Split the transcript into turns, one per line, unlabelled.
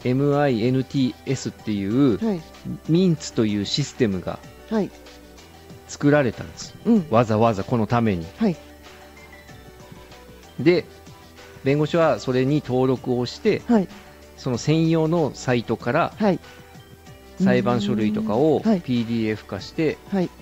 MINTS っていう
はい。
ミンツというシステムが
はい。
作られたんです。
うん。
わざわざこのために。
はい。
で、弁護士はそれに登録をして、
はい。
その専用のサイトから
はい。
裁判書類とかを
はい。
PDF 化して
はい。